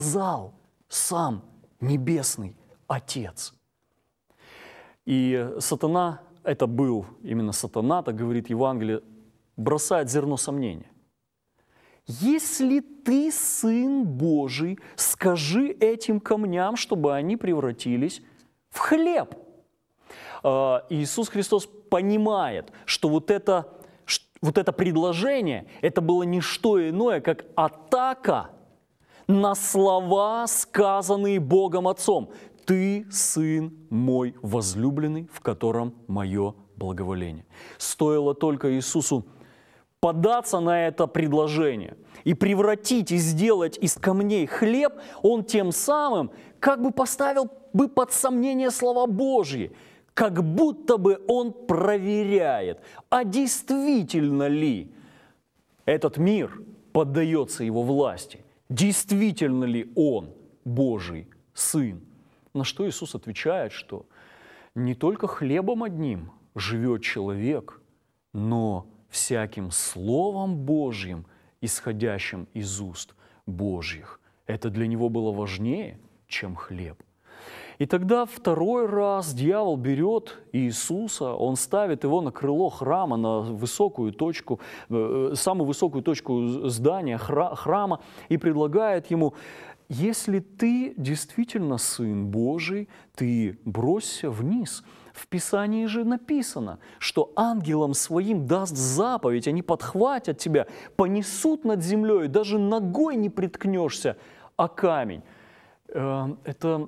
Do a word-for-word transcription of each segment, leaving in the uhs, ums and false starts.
сказал сам Небесный Отец. И сатана, это был именно сатана, так говорит Евангелие, бросает зерно сомнения. Если ты Сын Божий, скажи этим камням, чтобы они превратились в хлеб. Иисус Христос понимает, что вот это, вот это предложение, это было не что иное, как атака на слова, сказанные Богом Отцом. «Ты, Сын мой возлюбленный, в котором мое благоволение». Стоило только Иисусу податься на это предложение и превратить, и сделать из камней хлеб, Он тем самым как бы поставил бы под сомнение слова Божьи, как будто бы Он проверяет, а действительно ли этот мир поддается Его власти, действительно ли Он Божий Сын. На что Иисус отвечает, что не только хлебом одним живет человек, но всяким Словом Божьим, исходящим из уст Божьих. Это для Него было важнее, чем хлеб. И тогда второй раз дьявол берет Иисуса, он ставит его на крыло храма, на высокую точку, самую высокую точку здания храма и предлагает ему: если ты действительно Сын Божий, ты бросься вниз. В Писании же написано, что ангелам своим даст заповедь, они подхватят тебя, понесут над землей, даже ногой не приткнешься о камень. Это,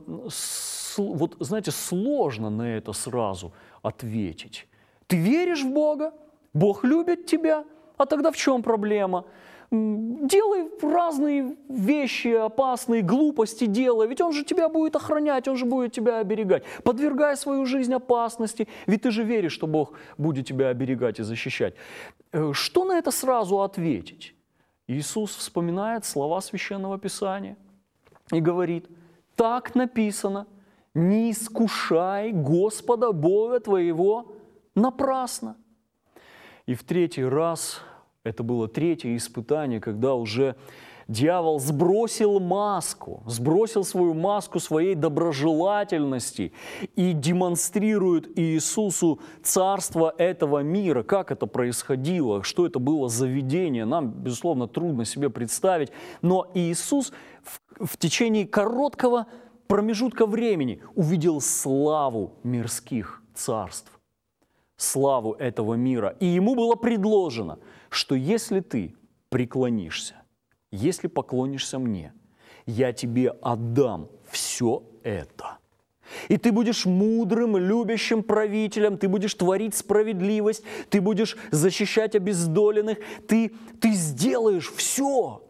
вот, знаете, сложно на это сразу ответить. Ты веришь в Бога? Бог любит тебя? А тогда в чем проблема? Делай разные вещи, опасные, глупости делай, ведь Он же тебя будет охранять, Он же будет тебя оберегать. Подвергай свою жизнь опасности, ведь ты же веришь, что Бог будет тебя оберегать и защищать. Что на это сразу ответить? Иисус вспоминает слова Священного Писания и говорит: так написано, не искушай Господа Бога твоего напрасно. И в третий раз, это было третье испытание, когда уже дьявол сбросил маску, сбросил свою маску своей доброжелательности и демонстрирует Иисусу царство этого мира. Как это происходило, что это было за видение, нам, безусловно, трудно себе представить. Но Иисус в, в течение короткого промежутка времени увидел славу мирских царств, славу этого мира. И ему было предложено, что если ты преклонишься, если поклонишься мне, я тебе отдам все это. И ты будешь мудрым, любящим правителем, ты будешь творить справедливость, ты будешь защищать обездоленных, ты, ты сделаешь все,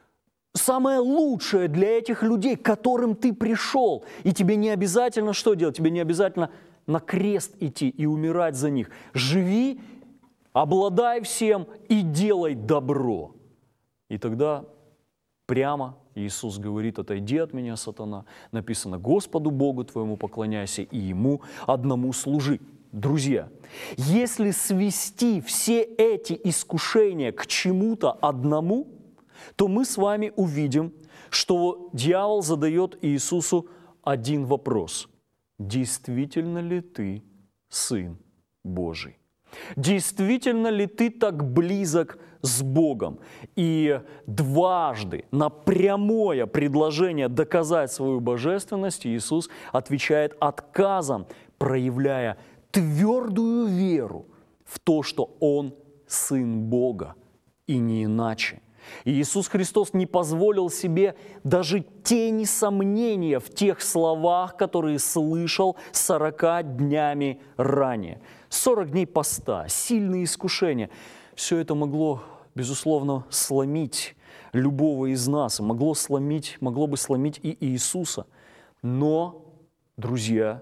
самое лучшее для этих людей, к которым ты пришел. И тебе не обязательно что делать? Тебе не обязательно на крест идти и умирать за них. Живи, обладай всем и делай добро. И тогда прямо Иисус говорит: отойди от меня, сатана. Написано: Господу Богу твоему поклоняйся и Ему одному служи. Друзья, если свести все эти искушения к чему-то одному, то мы с вами увидим, что дьявол задает Иисусу один вопрос: действительно ли ты Сын Божий? Действительно ли ты так близок с Богом? И дважды на прямое предложение доказать свою божественность Иисус отвечает отказом, проявляя твердую веру в то, что Он Сын Бога, и не иначе. И Иисус Христос не позволил себе даже тени сомнения в тех словах, которые слышал сорока днями ранее. сорок дней поста, сильные искушения. Все это могло, безусловно, сломить любого из нас, могло сломить, могло бы сломить и Иисуса. Но, друзья,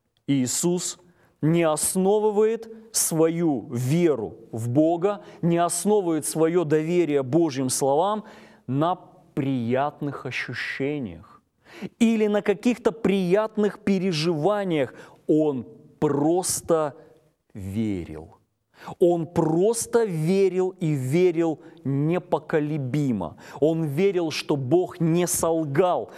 Иисус не основывает свою веру в Бога, не основывает свое доверие Божьим словам на приятных ощущениях или на каких-то приятных переживаниях. Он просто верил. Он просто верил и верил непоколебимо. Он верил, что Бог не солгал